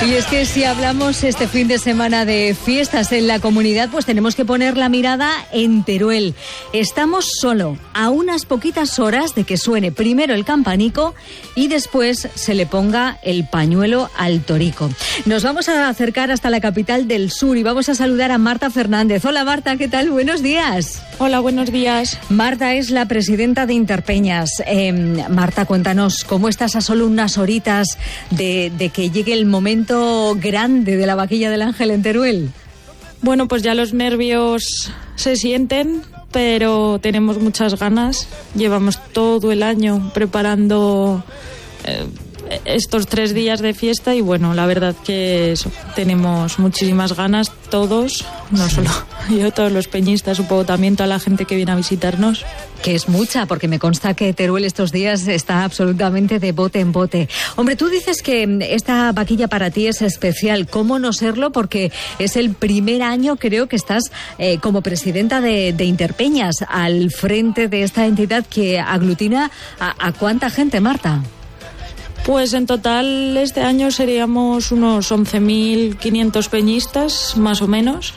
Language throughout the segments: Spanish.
Y es que si hablamos este fin de semana de fiestas en la comunidad, pues tenemos que poner la mirada en Teruel. Estamos solo a unas poquitas horas de que suene primero el campanico y después se le ponga el pañuelo al torico. Nos vamos a acercar hasta la capital del sur y vamos a saludar a Marta Fernández. Hola Marta, ¿qué tal? Buenos días. Hola, buenos días. Marta es la presidenta de Interpeñas. Marta, cuéntanos, ¿cómo estás a solo unas horitas de que llegue el momento grande de la Vaquilla del Ángel en Teruel? Bueno, pues ya los nervios se sienten, pero tenemos muchas ganas. Llevamos todo el año preparando estos 3 días de fiesta y bueno, la verdad que eso, tenemos muchísimas ganas todos, no solo yo, todos los peñistas, supongo también toda la gente que viene a visitarnos. Que es mucha, porque me consta que Teruel estos días está absolutamente de bote en bote. Hombre, tú dices que esta vaquilla para ti es especial. ¿Cómo no serlo? Porque es el primer año, creo, que estás como presidenta de Interpeñas al frente de esta entidad que aglutina a ¿cuánta gente, Marta? Pues en total este año seríamos unos 11.500 peñistas, más o menos.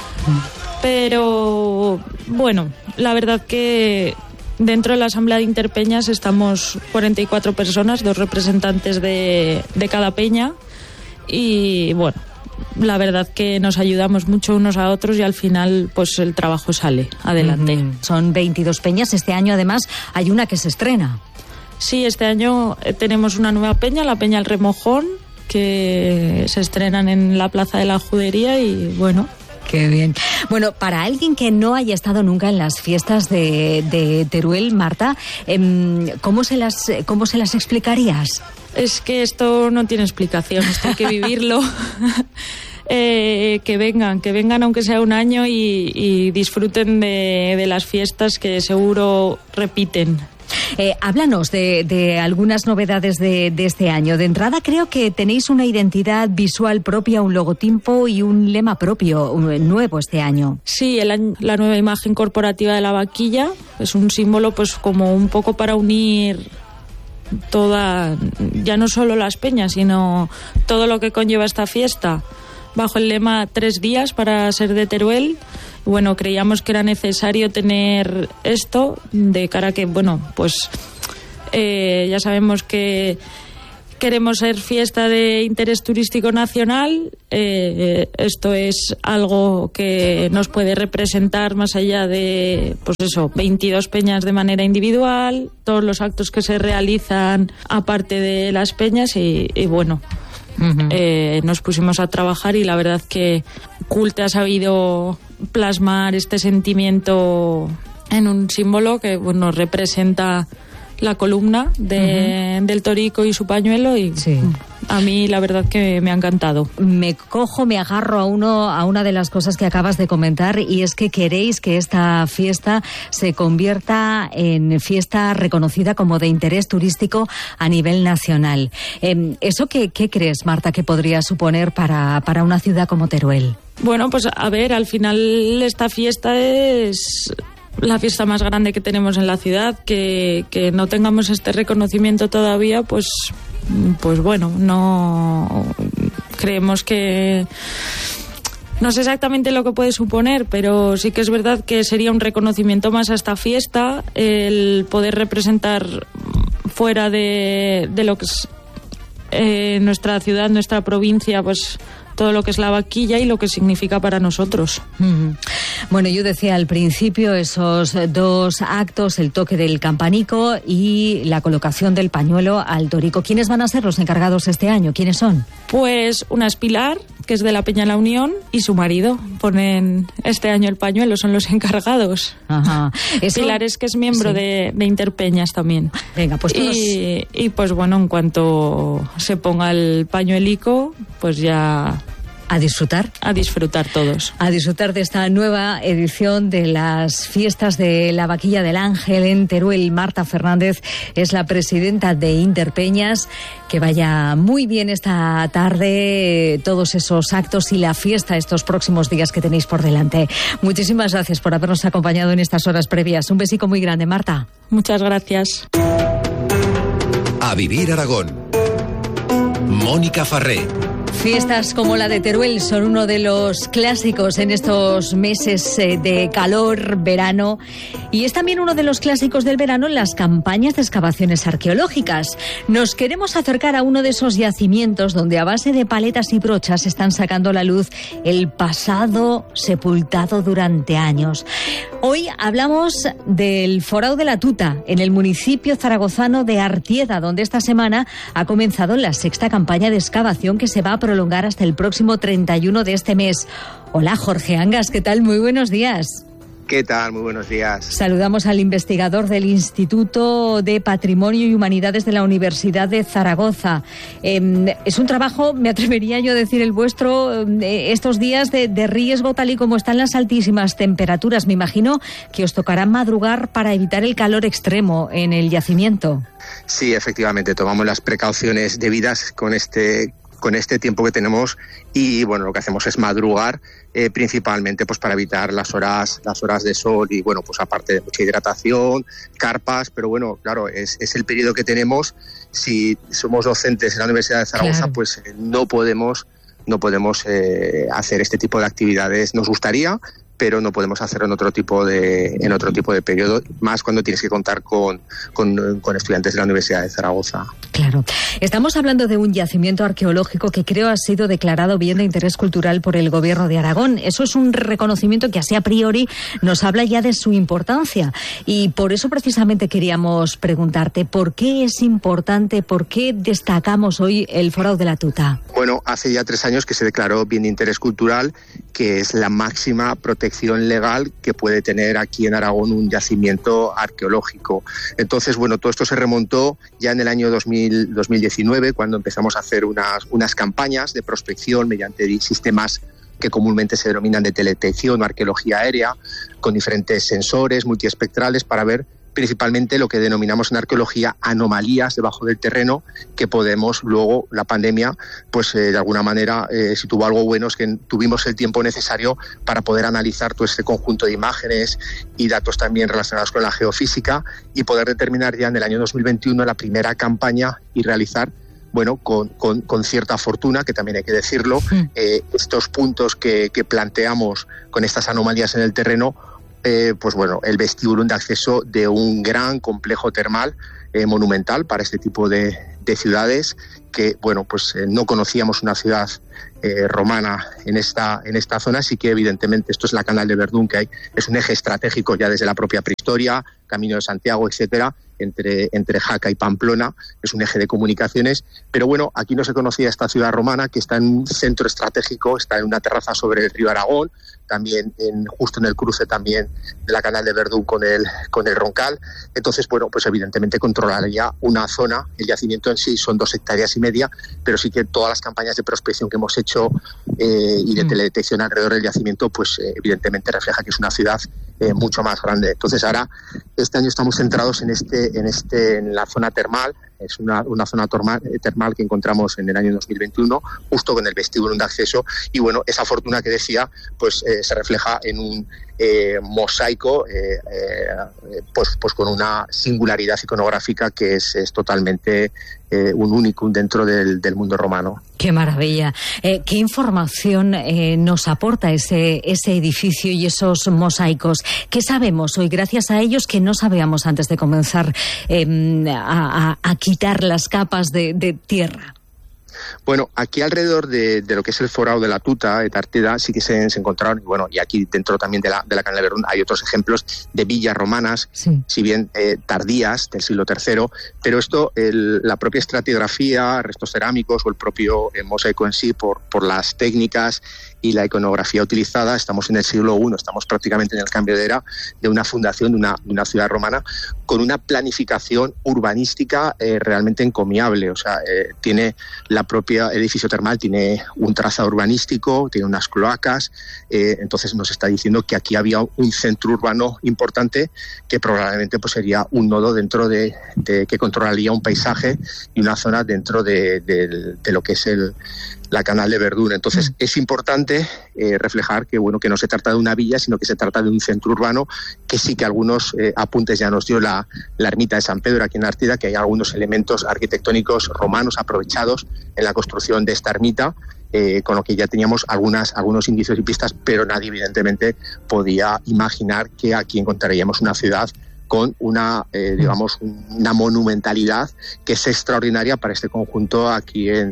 Pero bueno, la verdad que dentro de la Asamblea de Interpeñas estamos 44 personas, 2 representantes de cada peña y bueno, la verdad que nos ayudamos mucho unos a otros y al final pues el trabajo sale adelante. Son 22 peñas, este año además hay una que se estrena. Sí, este año tenemos una nueva peña, la Peña El Remojón, que se estrenan en la Plaza de la Judería y bueno... Qué bien. Bueno, para alguien que no haya estado nunca en las fiestas de Teruel, Marta, ¿cómo se las explicarías? Es que esto no tiene explicación, esto hay que vivirlo. Que vengan aunque sea un año y disfruten de las fiestas que seguro repiten. Háblanos de algunas novedades de este año. De entrada creo que tenéis una identidad visual propia, un logotipo y un lema propio nuevo este año. Sí, la nueva imagen corporativa de la vaquilla es un símbolo pues como un poco para unir toda, ya no solo las peñas, sino todo lo que conlleva esta fiesta, bajo el lema 3 días para ser de Teruel. Bueno, creíamos que era necesario tener esto de cara a que, bueno, pues ya sabemos que queremos ser fiesta de interés turístico nacional. Esto es algo que nos puede representar más allá de, pues eso, 22 peñas de manera individual, todos los actos que se realizan aparte de las peñas y bueno... nos pusimos a trabajar y la verdad que Culte ha sabido plasmar este sentimiento en un símbolo que bueno representa la columna del torico y su pañuelo y sí. A mí la verdad que me ha encantado. Me agarro a una de las cosas que acabas de comentar y es que queréis que esta fiesta se convierta en fiesta reconocida como de interés turístico a nivel nacional. ¿Eso qué crees, Marta, que podría suponer para una ciudad como Teruel? Bueno, pues a ver, al final esta fiesta es... la fiesta más grande que tenemos en la ciudad, que no tengamos este reconocimiento todavía, pues bueno, no creemos que no sé exactamente lo que puede suponer, pero sí que es verdad que sería un reconocimiento más a esta fiesta, el poder representar fuera de lo que es nuestra ciudad, nuestra provincia, pues todo lo que es la vaquilla y lo que significa para nosotros. Bueno, yo decía al principio esos 2 actos, el toque del campanico y la colocación del pañuelo al torico. ¿Quiénes van a ser los encargados este año? ¿Quiénes son? Pues una es Pilar, que es de la Peña La Unión, y su marido ponen este año el pañuelo, son los encargados. Ajá. Pilar es que es miembro de Interpeñas también. Venga, pues todos... y pues bueno, en cuanto se ponga el pañuelico, pues ya... A disfrutar. A disfrutar todos. A disfrutar de esta nueva edición de las fiestas de la Vaquilla del Ángel en Teruel. Marta Fernández es la presidenta de Interpeñas. Que vaya muy bien esta tarde, todos esos actos y la fiesta estos próximos días que tenéis por delante. Muchísimas gracias por habernos acompañado en estas horas previas. Un besico muy grande, Marta. Muchas gracias. A Vivir Aragón. Mónica Farré. Fiestas como la de Teruel son uno de los clásicos en estos meses de calor, verano, y es también uno de los clásicos del verano en las campañas de excavaciones arqueológicas. Nos queremos acercar a uno de esos yacimientos donde a base de paletas y brochas están sacando a la luz el pasado sepultado durante años. Hoy hablamos del Forao de la Tuta, en el municipio zaragozano de Artieda, donde esta semana ha comenzado la sexta campaña de excavación que se va a prolongar hasta el próximo 31 de este mes. Hola, Jorge Angas, ¿qué tal? Muy buenos días. ¿Qué tal? Muy buenos días. Saludamos al investigador del Instituto de Patrimonio y Humanidades de la Universidad de Zaragoza. Es un trabajo, me atrevería yo a decir el vuestro, estos días de riesgo tal y como están las altísimas temperaturas. Me imagino que os tocará madrugar para evitar el calor extremo en el yacimiento. Sí, efectivamente, tomamos las precauciones debidas con este tiempo que tenemos y bueno, lo que hacemos es madrugar principalmente pues para evitar las horas de sol y bueno, pues aparte de mucha hidratación, carpas, pero bueno, claro, es el periodo que tenemos. Si somos docentes en la Universidad de Zaragoza, claro, pues no podemos hacer este tipo de actividades. Nos gustaría, pero no podemos hacerlo en otro tipo de periodo, más cuando tienes que contar con estudiantes de la Universidad de Zaragoza. Claro. Estamos hablando de un yacimiento arqueológico que creo ha sido declarado bien de interés cultural por el Gobierno de Aragón. Eso es un reconocimiento que así a priori nos habla ya de su importancia. Y por eso precisamente queríamos preguntarte, ¿por qué es importante, por qué destacamos hoy el Forao de la Tuta? Bueno, hace ya 3 años que se declaró bien de interés cultural, que es la máxima protección legal que puede tener aquí en Aragón un yacimiento arqueológico. Entonces, bueno, todo esto se remontó ya en el año 2019, cuando empezamos a hacer unas campañas de prospección mediante sistemas que comúnmente se denominan de teledetección o arqueología aérea, con diferentes sensores multiespectrales para ver principalmente lo que denominamos en arqueología anomalías debajo del terreno, que podemos luego, la pandemia, pues de alguna manera, si tuvo algo bueno, es que tuvimos el tiempo necesario para poder analizar todo este conjunto de imágenes y datos también relacionados con la geofísica y poder determinar ya en el año 2021 la primera campaña y realizar, bueno, con cierta fortuna, que también hay que decirlo, estos puntos que planteamos con estas anomalías en el terreno, pues bueno, el vestíbulo de acceso de un gran complejo termal monumental para este tipo de ciudades que, bueno, pues no conocíamos una ciudad romana en esta zona, así que evidentemente esto es la Canal de Verdún, que es un eje estratégico ya desde la propia prehistoria, Camino de Santiago, etcétera, entre Jaca y Pamplona, es un eje de comunicaciones, pero bueno, aquí no se conocía esta ciudad romana, que está en un centro estratégico, está en una terraza sobre el río Aragón, también justo en el cruce también de la Canal de Verdún con el Roncal. Entonces, bueno, pues evidentemente controlaría una zona. El yacimiento en sí son 2,5 hectáreas, pero sí que todas las campañas de prospección que hemos hecho y de teledetección alrededor del yacimiento, pues evidentemente refleja que es una ciudad mucho más grande. Entonces ahora, este año estamos centrados en la zona termal. Es una zona termal que encontramos en el año 2021, justo con el vestíbulo de acceso, y bueno, esa fortuna que decía, pues se refleja en un mosaico, pues con una singularidad iconográfica que es totalmente un unicum dentro del mundo romano. ¡Qué maravilla! ¿Qué información nos aporta ese edificio y esos mosaicos? ¿Qué sabemos hoy gracias a ellos que no sabíamos antes de comenzar a quitar las capas de tierra? Bueno, aquí alrededor de lo que es el Forao de la Tuta, de Artieda, sí que se encontraron, y bueno, y aquí dentro también de la Canal de Verdún hay otros ejemplos de villas romanas, sí, si bien tardías, del siglo III, pero esto, la propia estratigrafía, restos cerámicos o el propio mosaico en sí, por las técnicas y la iconografía utilizada, estamos en el siglo I, estamos prácticamente en el cambio de era de una fundación de una ciudad romana con una planificación urbanística realmente encomiable. O sea, tiene la propia edificio termal, tiene un trazado urbanístico, tiene unas cloacas, entonces nos está diciendo que aquí había un centro urbano importante que probablemente pues sería un nodo dentro de que controlaría un paisaje y una zona dentro de lo que es la Canal de Verdún. Entonces es importante reflejar que bueno, que no se trata de una villa, sino que se trata de un centro urbano, que sí que algunos apuntes ya nos dio la ermita de San Pedro aquí en Artieda, que hay algunos elementos arquitectónicos romanos aprovechados en la construcción de esta ermita, con lo que ya teníamos algunos indicios y pistas, pero nadie evidentemente podía imaginar que aquí encontraríamos una ciudad con una monumentalidad que es extraordinaria para este conjunto aquí en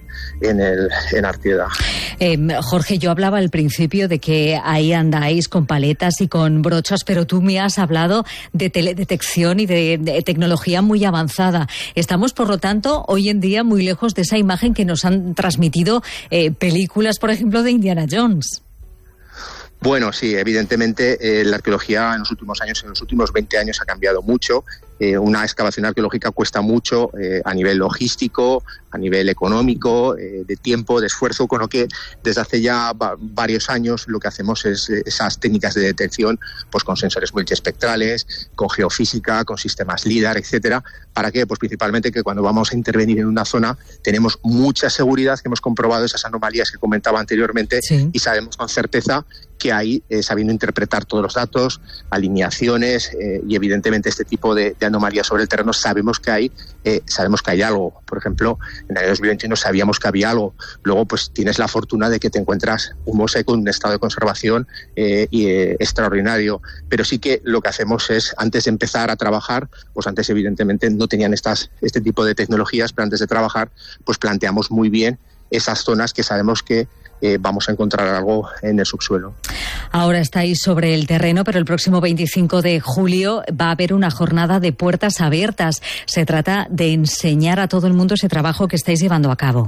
Artieda. Jorge, yo hablaba al principio de que ahí andáis con paletas y con brochas, pero tú me has hablado de teledetección y de tecnología muy avanzada. Estamos, por lo tanto, hoy en día muy lejos de esa imagen que nos han transmitido películas, por ejemplo, de Indiana Jones. Bueno, sí, evidentemente la arqueología en los últimos 20 años ha cambiado mucho. Una excavación arqueológica cuesta mucho a nivel logístico, a nivel económico, de tiempo, de esfuerzo, con lo que desde hace ya varios años lo que hacemos es esas técnicas de detección, pues con sensores multiespectrales, con geofísica, con sistemas LIDAR, etcétera. ¿Para qué? Pues principalmente que cuando vamos a intervenir en una zona tenemos mucha seguridad, que hemos comprobado esas anomalías que comentaba anteriormente, sí, y sabemos con certeza que ahí, sabiendo interpretar todos los datos, alineaciones y evidentemente este tipo de anomalías sobre el terreno, sabemos que hay algo. Por ejemplo, en el año 2021 sabíamos que había algo. Luego, pues tienes la fortuna de que te encuentras un mosaico en un estado de conservación extraordinario. Pero sí que lo que hacemos es, antes de empezar a trabajar, pues antes evidentemente no tenían este tipo de tecnologías, pero antes de trabajar, pues planteamos muy bien esas zonas que sabemos que vamos a encontrar algo en el subsuelo. Ahora estáis sobre el terreno, pero el próximo 25 de julio va a haber una jornada de puertas abiertas. Se trata de enseñar a todo el mundo ese trabajo que estáis llevando a cabo.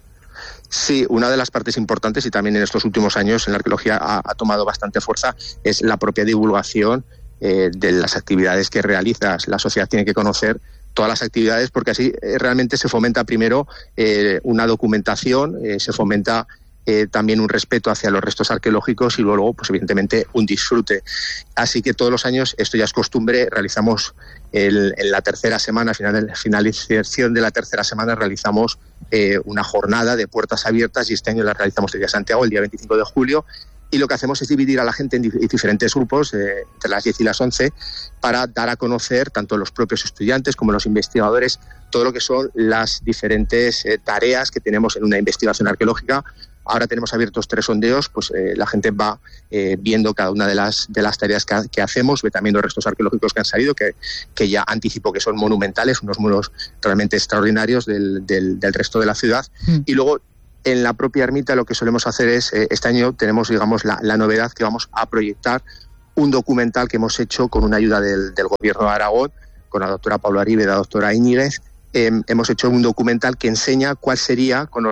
Sí, una de las partes importantes, y también en estos últimos años en la arqueología ha tomado bastante fuerza, es la propia divulgación de las actividades que realizas. La sociedad tiene que conocer todas las actividades, porque así realmente se fomenta primero una documentación, se fomenta también un respeto hacia los restos arqueológicos y luego, pues evidentemente, un disfrute. Así que todos los años, esto ya es costumbre, realizamos en la tercera semana, finalización de la tercera semana, realizamos una jornada de puertas abiertas, y este año la realizamos el día de Santiago, el día 25 de julio, y lo que hacemos es dividir a la gente en diferentes grupos, entre las 10 y las 11, para dar a conocer tanto los propios estudiantes como los investigadores todo lo que son las diferentes tareas que tenemos en una investigación arqueológica. Ahora tenemos abiertos 3 sondeos, pues la gente va viendo cada una de las tareas que hacemos, ve también los restos arqueológicos que han salido, que ya anticipo que son monumentales, unos muros realmente extraordinarios del resto de la ciudad. Y luego, en la propia ermita, lo que solemos hacer es, este año tenemos, digamos, la novedad que vamos a proyectar un documental que hemos hecho con una ayuda del Gobierno de Aragón, con la doctora Paula Aribe y la doctora Íñiguez. Hemos hecho un documental que enseña cuál sería, en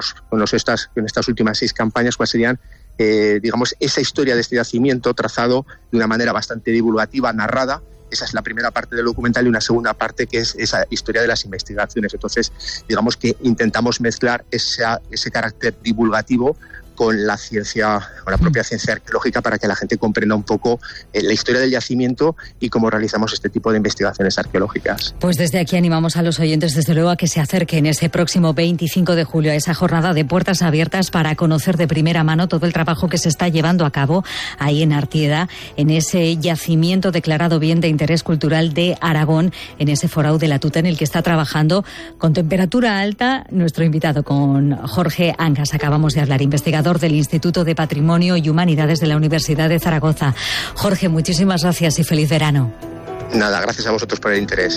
estas últimas 6 campañas, cuál serían, digamos, esa historia de este yacimiento trazado de una manera bastante divulgativa, narrada. Esa es la primera parte del documental, y una segunda parte que es esa historia de las investigaciones. Entonces, digamos que intentamos mezclar ese carácter divulgativo con la ciencia, con la propia ciencia arqueológica, para que la gente comprenda un poco la historia del yacimiento y cómo realizamos este tipo de investigaciones arqueológicas. Pues desde aquí animamos a los oyentes, desde luego, a que se acerquen ese próximo 25 de julio a esa jornada de puertas abiertas para conocer de primera mano todo el trabajo que se está llevando a cabo ahí en Artieda, en ese yacimiento declarado bien de interés cultural de Aragón, en ese forao de la Tuta en el que está trabajando con temperatura alta nuestro invitado, con Jorge Angas. Acabamos de hablar, investigador del Instituto de Patrimonio y Humanidades de la Universidad de Zaragoza. Jorge, muchísimas gracias y feliz verano. Nada, gracias a vosotros por el interés.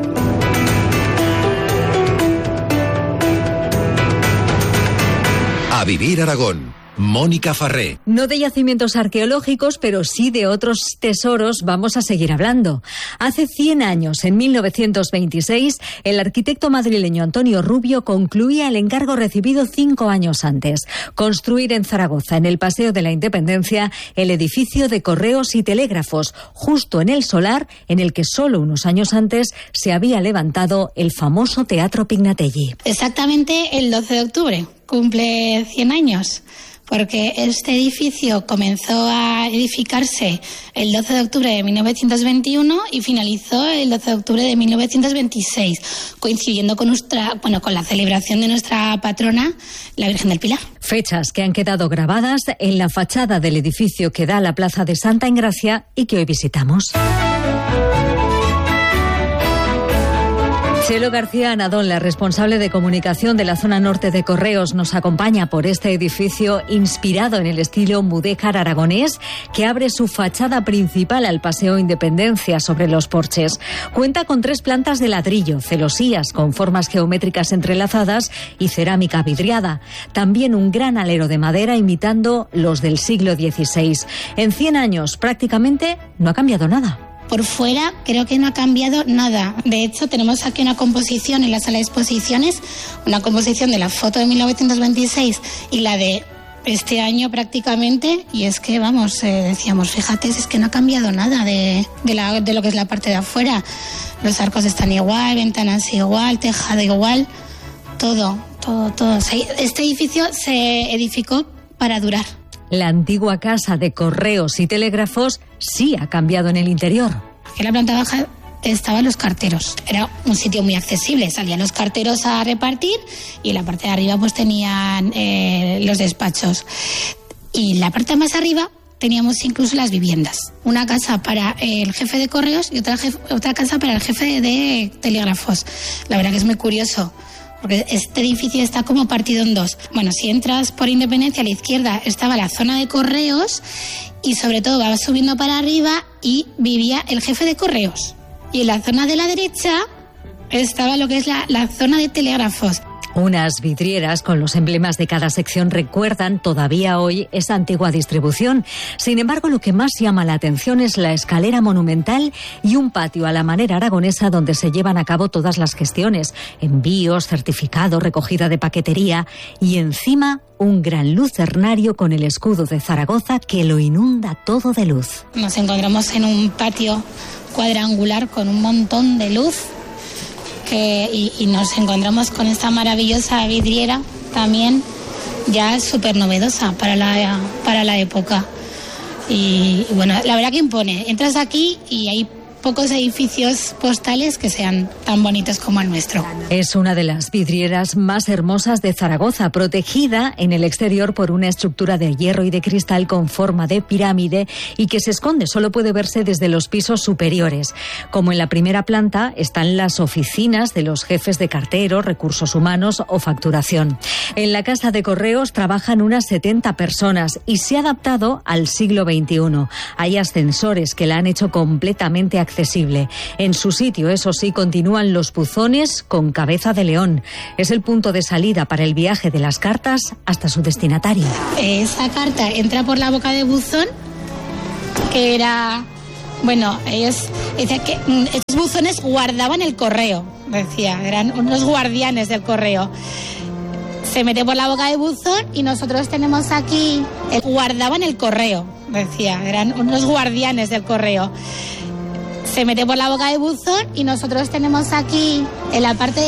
A vivir Aragón. Mónica Farré. No de yacimientos arqueológicos, pero sí de otros tesoros vamos a seguir hablando. Hace 100 años, en 1926, el arquitecto madrileño Antonio Rubio concluía el encargo recibido 5 años antes: construir en Zaragoza, en el Paseo de la Independencia, el edificio de correos y telégrafos, justo en el solar en el que solo unos años antes se había levantado el famoso Teatro Pignatelli. Exactamente el 12 de octubre, cumple 100 años. Porque este edificio comenzó a edificarse el 12 de octubre de 1921 y finalizó el 12 de octubre de 1926, coincidiendo con la celebración de nuestra patrona, la Virgen del Pilar. Fechas que han quedado grabadas en la fachada del edificio que da a la Plaza de Santa Engracia y que hoy visitamos. Chelo García Anadón, la responsable de comunicación de la zona norte de Correos, nos acompaña por este edificio inspirado en el estilo mudéjar aragonés que abre su fachada principal al Paseo Independencia sobre los porches. Cuenta con 3 plantas de ladrillo, celosías con formas geométricas entrelazadas y cerámica vidriada. También un gran alero de madera imitando los del siglo XVI. En 100 años prácticamente no ha cambiado nada. Por fuera creo que no ha cambiado nada. De hecho, tenemos aquí una composición en la sala de exposiciones, una composición de la foto de 1926 y la de este año prácticamente, y es que, vamos, decíamos, fíjate, es que no ha cambiado nada de lo que es la parte de afuera. Los arcos están igual, ventanas igual, tejado igual, todo. Este edificio se edificó para durar. La antigua casa de correos y telégrafos sí ha cambiado en el interior. En la planta baja estaban los carteros. Era un sitio muy accesible. Salían los carteros a repartir y en la parte de arriba pues tenían los despachos. Y en la parte más arriba teníamos incluso las viviendas. Una casa para el jefe de correos y otra casa para el jefe de telégrafos. La verdad que es muy curioso, porque este edificio está como partido en dos. Bueno, si entras por Independencia, a la izquierda estaba la zona de correos y sobre todo vas subiendo para arriba y vivía el jefe de correos. Y en la zona de la derecha estaba lo que es la zona de telégrafos. Unas vidrieras con los emblemas de cada sección recuerdan todavía hoy esa antigua distribución. Sin embargo, lo que más llama la atención es la escalera monumental y un patio a la manera aragonesa donde se llevan a cabo todas las gestiones: envíos, certificados, recogida de paquetería y encima un gran lucernario con el escudo de Zaragoza que lo inunda todo de luz. Nos encontramos en un patio cuadrangular con un montón de luz. Y nos encontramos con esta maravillosa vidriera también ya súper novedosa para la época. Y bueno, la verdad que impone. Entras aquí y hay pocos edificios postales que sean tan bonitos como el nuestro. Es una de las vidrieras más hermosas de Zaragoza, protegida en el exterior por una estructura de hierro y de cristal con forma de pirámide y que se esconde, solo puede verse desde los pisos superiores. Como en la primera planta están las oficinas de los jefes de cartero, recursos humanos o facturación. En la casa de correos trabajan unas 70 personas y se ha adaptado al siglo XXI. Hay ascensores que la han hecho completamente accesible. En su sitio, eso sí, continúan los buzones con cabeza de león. Es el punto de salida para el viaje de las cartas hasta su destinatario. Esa carta entra por la boca de buzón, que era... Bueno, ellos decían que estos buzones guardaban el correo, decía, eran unos guardianes del correo. Se mete por la boca de buzón y nosotros tenemos aquí... Guardaban el correo, decía, eran unos guardianes del correo. Se mete por la boca de buzón y nosotros tenemos aquí en la parte